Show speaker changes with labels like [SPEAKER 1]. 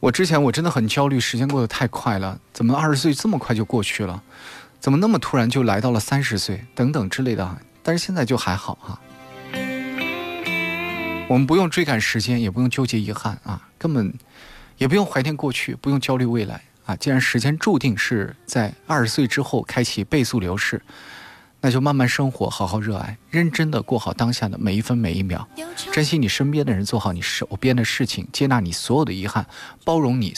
[SPEAKER 1] 我真的很焦虑，时间过得太快了，怎么20岁这么快就过去了？怎么那么突然就来到了30岁等等之类的，但是现在就还好啊。我们不用追赶时间，也不用纠结遗憾啊，根本也不用怀念过去，不用焦虑未来啊。既然时间注定是在20岁之后开启倍速流逝，那就慢慢生活，好好热爱，认真的过好当下的每一分每一秒，珍惜你身边的人，做好你手边的事情，接纳你所有的遗憾，包容你